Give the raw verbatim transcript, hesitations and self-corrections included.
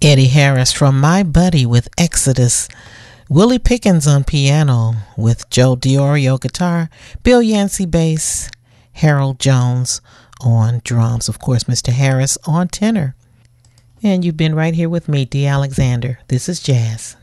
Eddie Harris from My Buddy with Exodus. Willie Pickens on piano with Joe Diorio guitar, Bill Yancey bass, Harold Jones on drums. Of course, Mister Harris on tenor. And you've been right here with me, Dee Alexander. This is Jazz.